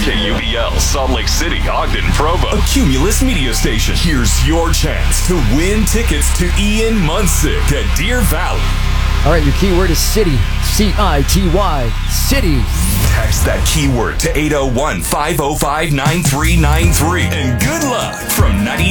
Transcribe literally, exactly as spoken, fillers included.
K U E L, Salt Lake City, Ogden, Provo. A Cumulus media station. Here's your chance to win tickets to Ian Munsick at Deer Valley. All right, your keyword is city. C I T Y. City. Text that keyword to eight oh one, five oh five, nine three nine three. And good luck from ninety.